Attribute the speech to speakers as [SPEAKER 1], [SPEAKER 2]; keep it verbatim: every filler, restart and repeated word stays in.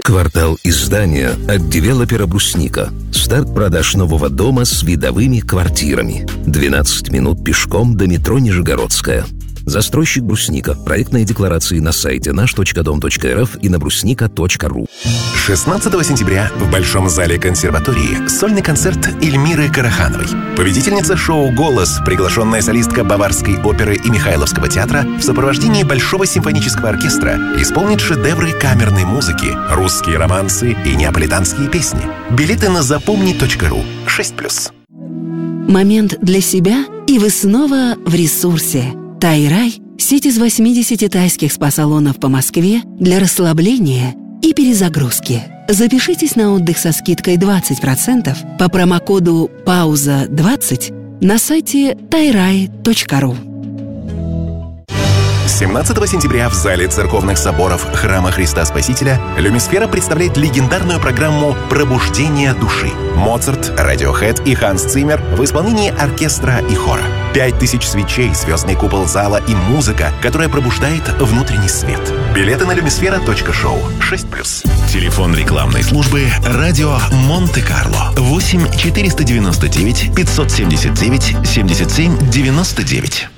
[SPEAKER 1] Квартал издания от девелопера «Брусника». Старт продаж нового дома с видовыми квартирами. двенадцать минут пешком до метро Нижегородская. Застройщик «Брусника». Проектные декларации на сайте наш точка дом точка эр эф и на брусника точка ру.
[SPEAKER 2] шестнадцатого сентября в Большом зале консерватории сольный концерт Эльмиры Карахановой. Победительница шоу «Голос», приглашенная солистка Баварской оперы и Михайловского театра в сопровождении Большого симфонического оркестра исполнит шедевры камерной музыки, русские романсы и неаполитанские песни. Билеты на запомни точка ру. шесть плюс.
[SPEAKER 3] Момент для себя, и вы снова в ресурсе. Тай-рай – сеть из восьмидесяти тайских спа-салонов по Москве для расслабления и перезагрузки. Запишитесь на отдых со скидкой двадцать процентов по промокоду пауза двадцать на сайте тай рай точка ру.
[SPEAKER 2] семнадцатого сентября в зале церковных соборов Храма Христа Спасителя Люмисфера представляет легендарную программу «Пробуждение души». Моцарт, Радиохэд и Ханс Циммер в исполнении оркестра и хора. Пять тысяч свечей, звездный купол зала и музыка, которая пробуждает внутренний свет. Билеты на люмисфера точка шоу. шесть плюс.
[SPEAKER 4] Телефон рекламной службы «Радио Монте-Карло». восемь четыреста девяносто девять пятьсот семьдесят девять семьдесят семь девяносто девять.